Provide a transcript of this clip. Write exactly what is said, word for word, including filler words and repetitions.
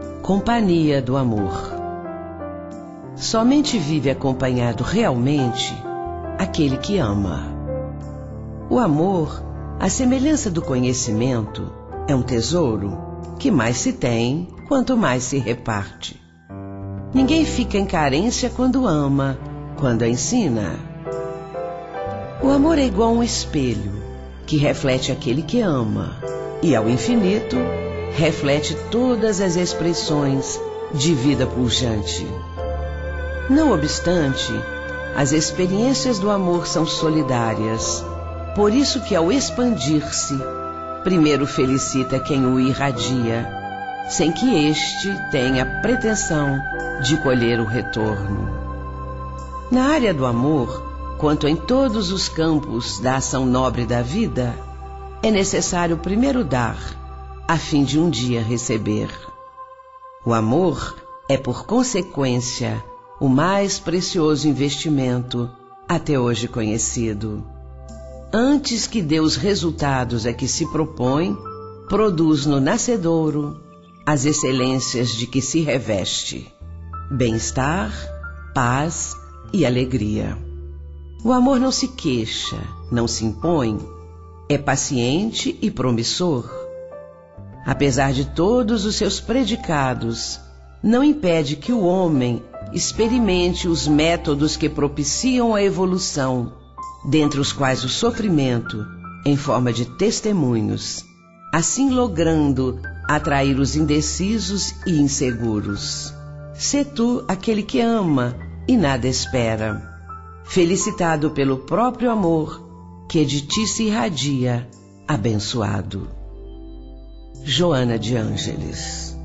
Companhia do amor. Somente vive acompanhado realmente aquele que ama. O amor, à semelhança do conhecimento, é um tesouro que mais se tem, quanto mais se reparte. Ninguém fica em carência quando ama, quando ensina. O amor é igual a um espelho, que reflete aquele que ama, e ao infinito, reflete todas as expressões de vida pujante. Não obstante, as experiências do amor são solidárias, por isso que ao expandir-se, primeiro felicita quem o irradia, sem que este tenha pretensão de colher o retorno. Na área do amor, quanto em todos os campos da ação nobre da vida, é necessário primeiro dar, a fim de um dia receber. O amor é, por consequência, o mais precioso investimento até hoje conhecido. Antes que dê os resultados a que se propõe, produz no nascedouro as excelências de que se reveste: bem-estar, paz e alegria. O amor não se queixa, não se impõe, é paciente e promissor. Apesar de todos os seus predicados, não impede que o homem experimente os métodos que propiciam a evolução, dentre os quais o sofrimento, em forma de testemunhos, assim logrando atrair os indecisos e inseguros. Sê tu aquele que ama e nada espera, felicitado pelo próprio amor que de ti se irradia, abençoado. Joana de Ângeles.